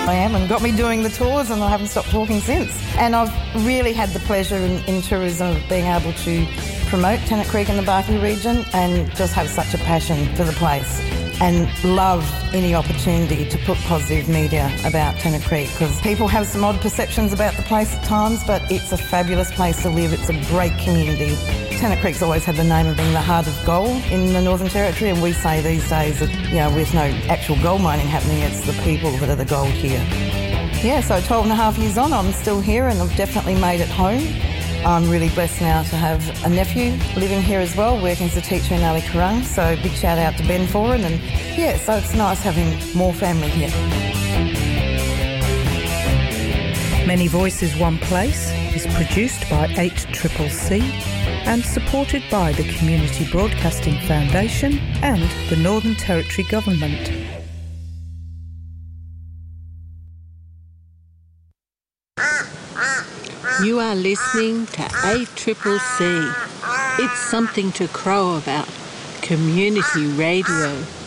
I am, and got me doing the tours, and I haven't stopped talking since. And I've really had the pleasure in tourism of being able to promote Tennant Creek in the Barkly region and just have such a passion for the place and love any opportunity to put positive media about Tennant Creek, because people have some odd perceptions about the place at times, but it's a fabulous place to live. It's a great community. Tennant Creek's always had the name of being the heart of gold in the Northern Territory, and we say these days that, you know, with no actual gold mining happening, it's the people that are the gold here. Yeah, so 12 and a half years on, I'm still here and I've definitely made it home. I'm really blessed now to have a nephew living here as well, working as a teacher in Ali Kurrung, so big shout out to Ben Foran, and yeah, so it's nice having more family here. Many Voices One Place is produced by 8CCC and supported by the Community Broadcasting Foundation and the Northern Territory Government. You are listening to 8CCC. It's something to crow about. Community radio.